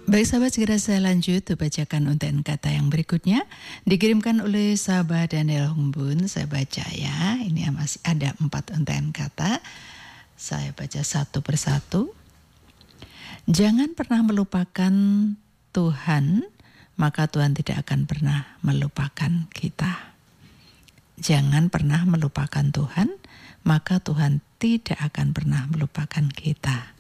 Baik sahabat, segera saya lanjut bacakan untayan kata yang berikutnya. Dikirimkan oleh sahabat Daniel Humbun. Saya baca ya, ini masih ada 4 untayan kata. Saya baca satu persatu. Jangan pernah melupakan Tuhan, maka Tuhan tidak akan pernah melupakan kita. Jangan pernah melupakan Tuhan, maka Tuhan tidak akan pernah melupakan kita.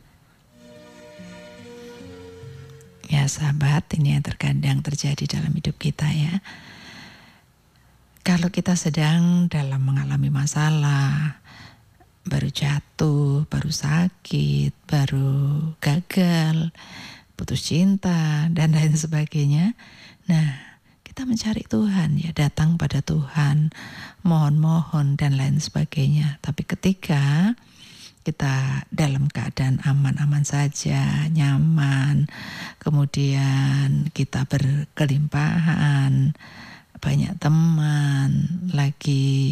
Ya sahabat, ini yang terkadang terjadi dalam hidup kita ya. Kalau kita sedang dalam mengalami masalah, baru jatuh, baru sakit, baru gagal, putus cinta, dan lain sebagainya. Nah, kita mencari Tuhan ya, datang pada Tuhan, mohon-mohon dan lain sebagainya. Tapi ketika kita dalam keadaan aman-aman saja, nyaman, kemudian kita berkelimpahan, banyak teman, lagi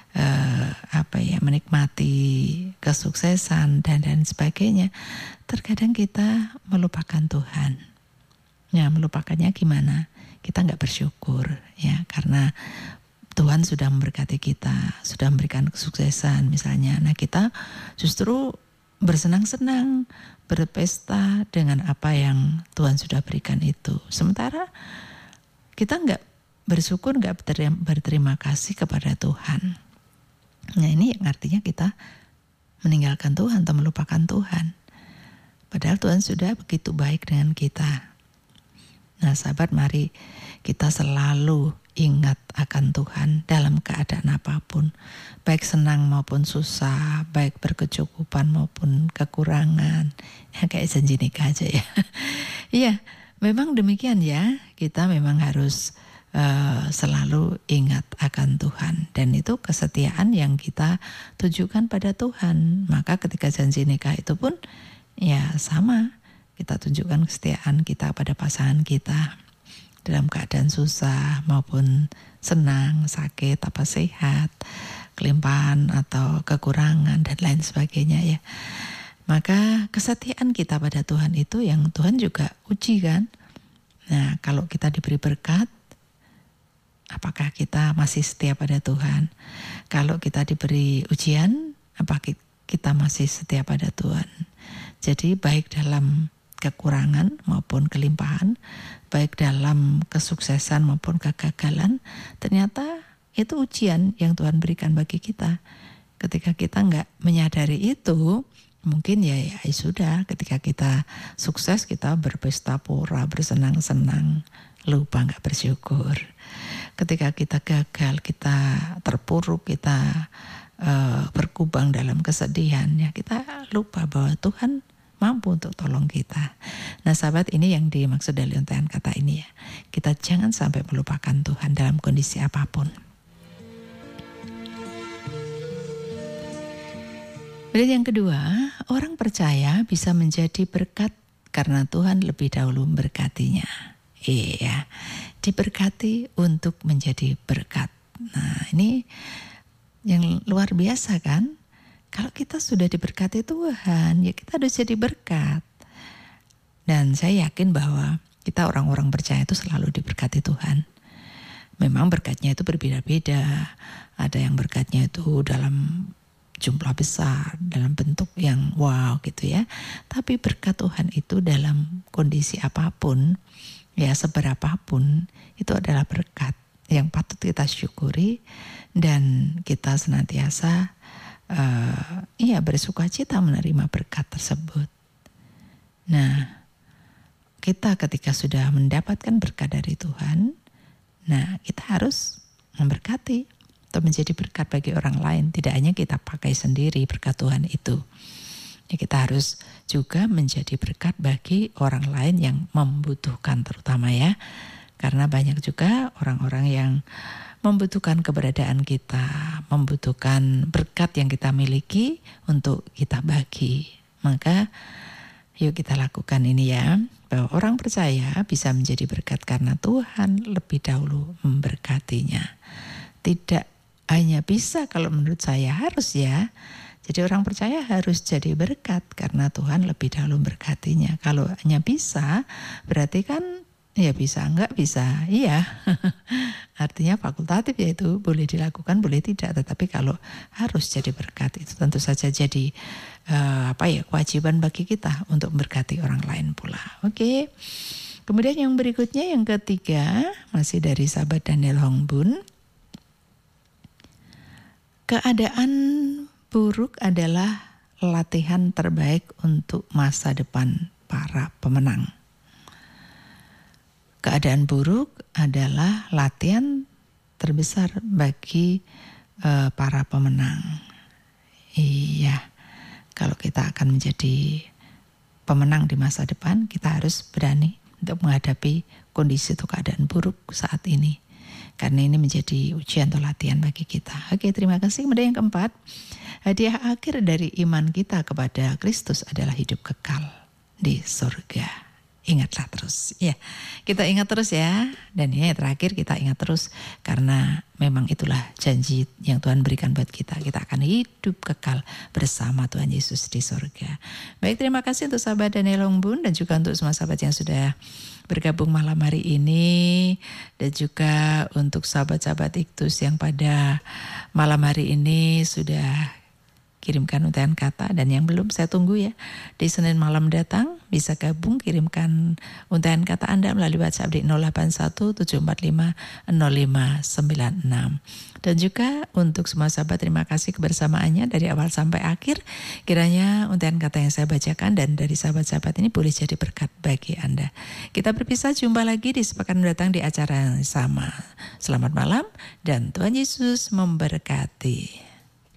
menikmati kesuksesan dan lain sebagainya, terkadang kita melupakan Tuhan. Ya, melupakannya gimana? Kita nggak bersyukur ya, karena Tuhan sudah memberkati kita, sudah memberikan kesuksesan misalnya. Nah, kita justru bersenang-senang, berpesta dengan apa yang Tuhan sudah berikan itu. Sementara kita nggak bersyukur, nggak berterima kasih kepada Tuhan. Nah, ini yang artinya kita meninggalkan Tuhan atau melupakan Tuhan. Padahal Tuhan sudah begitu baik dengan kita. Nah, sahabat, mari kita selalu ingat akan Tuhan dalam keadaan apapun, baik senang maupun susah, baik berkecukupan maupun kekurangan. Ya, kayak janji nikah aja ya. Iya, memang demikian ya. Kita memang harus selalu ingat akan Tuhan, dan itu kesetiaan yang kita tujukan pada Tuhan. Maka ketika janji nikah itu pun ya sama, kita tunjukkan kesetiaan kita pada pasangan kita dalam keadaan susah maupun senang, sakit, apa sehat, kelimpahan atau kekurangan dan lain sebagainya ya. Maka kesetiaan kita pada Tuhan itu yang Tuhan juga uji kan. Nah, kalau kita diberi berkat, apakah kita masih setia pada Tuhan? Kalau kita diberi ujian, apakah kita masih setia pada Tuhan? Jadi baik dalam kekurangan maupun kelimpahan, baik dalam kesuksesan maupun kegagalan, ternyata itu ujian yang Tuhan berikan bagi kita. Ketika kita nggak menyadari itu, mungkin ya sudah, ketika kita sukses kita berpesta pora, bersenang-senang, lupa nggak bersyukur. Ketika kita gagal, kita terpuruk, kita berkubang dalam kesedihan, ya kita lupa bahwa Tuhan mampu untuk tolong kita. Nah sahabat, ini yang dimaksud dari untayan kata ini ya. Kita jangan sampai melupakan Tuhan dalam kondisi apapun. Berarti yang kedua, orang percaya bisa menjadi berkat karena Tuhan lebih dahulu memberkatinya. Iya, diberkati untuk menjadi berkat. Nah ini yang luar biasa kan? Kalau kita sudah diberkati Tuhan, ya kita harus jadi berkat. Dan saya yakin bahwa kita orang-orang percaya itu selalu diberkati Tuhan. Memang berkatnya itu berbeda-beda. Ada yang berkatnya itu dalam jumlah besar, dalam bentuk yang wow gitu ya. Tapi berkat Tuhan itu dalam kondisi apapun, ya seberapapun, itu adalah berkat yang patut kita syukuri. Dan kita senantiasa bersukacita menerima berkat tersebut. Nah, kita ketika sudah mendapatkan berkat dari Tuhan, nah kita harus memberkati atau menjadi berkat bagi orang lain. Tidak hanya kita pakai sendiri berkat Tuhan itu, ya kita harus juga menjadi berkat bagi orang lain yang membutuhkan, terutama ya, karena banyak juga orang-orang yang membutuhkan keberadaan kita, membutuhkan berkat yang kita miliki untuk kita bagi. Maka yuk kita lakukan ini ya, bahwa orang percaya bisa menjadi berkat karena Tuhan lebih dahulu memberkatinya. Tidak hanya bisa kalau menurut saya harus ya. Jadi orang percaya harus jadi berkat karena Tuhan lebih dahulu berkatinya. Kalau hanya bisa, berarti kan ya bisa, enggak bisa. Iya. Artinya fakultatif, yaitu boleh dilakukan, boleh tidak. Tetapi kalau harus jadi berkat, itu tentu saja jadi kewajiban bagi kita untuk memberkati orang lain pula. Oke. Kemudian yang berikutnya, yang ketiga, masih dari sahabat Daniel Hongbun. Keadaan buruk adalah latihan terbaik untuk masa depan para pemenang. Keadaan buruk adalah latihan terbesar bagi para pemenang. Iya, kalau kita akan menjadi pemenang di masa depan, kita harus berani untuk menghadapi kondisi atau keadaan buruk saat ini. Karena ini menjadi ujian atau latihan bagi kita. Oke, terima kasih. Kemudian yang keempat, hadiah akhir dari iman kita kepada Kristus adalah hidup kekal di surga. Ingatlah terus, ya. Kita ingat terus ya. Dan ini terakhir, kita ingat terus karena memang itulah janji yang Tuhan berikan buat kita. Kita akan hidup kekal bersama Tuhan Yesus di surga. Baik, terima kasih untuk sahabat Daniel Hongbun dan juga untuk semua sahabat yang sudah bergabung malam hari ini, dan juga untuk sahabat-sahabat Iktus yang pada malam hari ini sudah kirimkan untayan kata, dan yang belum saya tunggu ya. Di Senin malam datang bisa gabung, kirimkan untayan kata Anda melalui WhatsApp di 0817450596. Dan juga untuk semua sahabat, terima kasih kebersamaannya dari awal sampai akhir. Kiranya untayan kata yang saya bacakan dan dari sahabat-sahabat ini boleh jadi berkat bagi Anda. Kita berpisah, jumpa lagi di sepekan mendatang di acara yang sama. Selamat malam dan Tuhan Yesus memberkati.